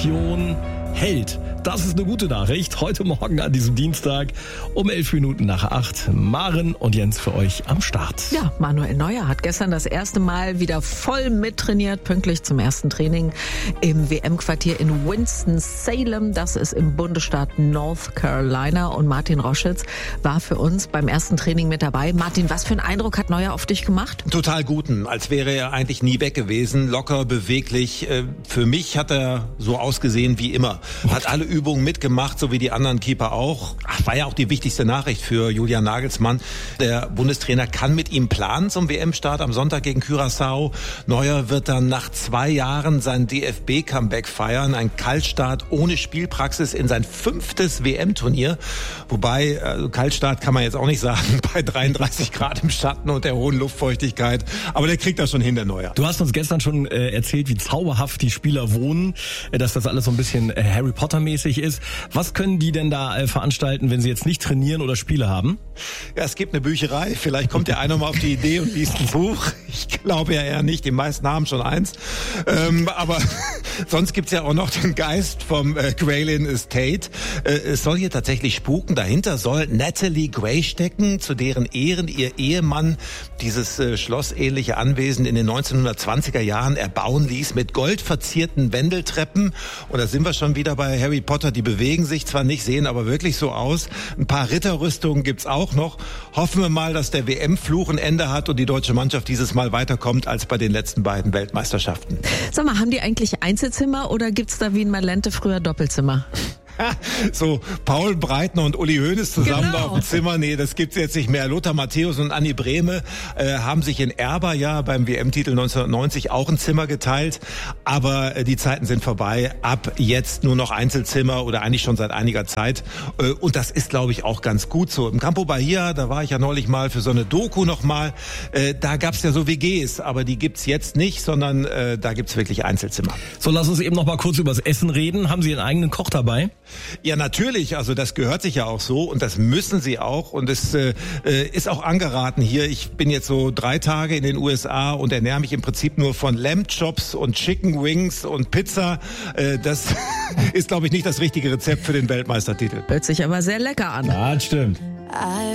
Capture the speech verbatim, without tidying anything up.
Generation hält. Das ist eine gute Nachricht. Heute Morgen an diesem Dienstag um elf Minuten nach acht. Maren und Jens für euch am Start. Ja, Manuel Neuer hat gestern das erste Mal wieder voll mittrainiert, pünktlich zum ersten Training im W M-Quartier in Winston-Salem. Das ist im Bundesstaat North Carolina. Und Martin Roschitz war für uns beim ersten Training mit dabei. Martin, was für einen Eindruck hat Neuer auf dich gemacht? Total guten, als wäre er eigentlich nie weg gewesen. Locker, beweglich. Für mich hat er so ausgesehen wie immer. Hat alle Übungen mitgemacht, so wie die anderen Keeper auch. Ach, war ja auch die wichtigste Nachricht für Julian Nagelsmann. Der Bundestrainer kann mit ihm planen zum W M-Start am Sonntag gegen Curaçao. Neuer wird dann nach zwei Jahren sein D F B-Comeback feiern. Ein Kaltstart ohne Spielpraxis in sein fünftes W M-Turnier. Wobei, also Kaltstart kann man jetzt auch nicht sagen, bei dreiunddreißig Grad im Schatten und der hohen Luftfeuchtigkeit. Aber der kriegt das schon hin, der Neuer. Du hast uns gestern schon äh, erzählt, wie zauberhaft die Spieler wohnen, äh, dass das alles so ein bisschen äh, Harry Potter-mäßig ist. Was können die denn da äh, veranstalten, wenn sie jetzt nicht trainieren oder Spiele haben? Ja, es gibt eine Bücherei. Vielleicht kommt der eine mal auf die Idee und liest ein Buch. Ich glaube ja eher nicht. Die meisten haben schon eins. Ähm, aber sonst gibt's ja auch noch den Geist vom äh, Graylin Estate. Äh, es soll hier tatsächlich spuken. Dahinter soll Natalie Gray stecken, zu deren Ehren ihr Ehemann dieses äh, schlossähnliche Anwesen in den neunzehnhundertzwanziger Jahren erbauen ließ mit goldverzierten Wendeltreppen. Und da sind wir schon wieder bei Harry Potter. Die bewegen sich zwar nicht, sehen aber wirklich so aus. Ein paar Ritterrüstungen gibt's auch noch. Hoffen wir mal, dass der W M-Fluch ein Ende hat und die deutsche Mannschaft dieses Mal weiterkommt als bei den letzten beiden Weltmeisterschaften. Sag mal, haben die eigentlich Einzelzimmer oder gibt's da wie in Malente früher Doppelzimmer? So Paul Breitner und Uli Hoeneß zusammen Genau. da auf dem Zimmer. Nee, das gibt's jetzt nicht mehr. Lothar Matthäus und Anni Brehme äh, haben sich in Erba ja beim W M-Titel neunzehnhundertneunzig auch ein Zimmer geteilt. Aber äh, die Zeiten sind vorbei. Ab jetzt nur noch Einzelzimmer oder eigentlich schon seit einiger Zeit. Äh, und das ist, glaube ich, auch ganz gut so. Im Campo Bahia, da war ich ja neulich mal für so eine Doku nochmal. Äh, da gab's ja so W Gs, aber die gibt's jetzt nicht, sondern äh, da gibt's wirklich Einzelzimmer. So, lass uns eben noch mal kurz übers Essen reden. Haben Sie einen eigenen Koch dabei? Ja, natürlich. Also das gehört sich ja auch so und das müssen sie auch. Und es äh, ist auch angeraten hier. Ich bin jetzt so drei Tage in den U S A und ernähre mich im Prinzip nur von Lamb Chops und Chicken Wings und Pizza. Äh, das ist, glaube ich, nicht das richtige Rezept für den Weltmeistertitel. Hört sich aber sehr lecker an. Ja, das stimmt.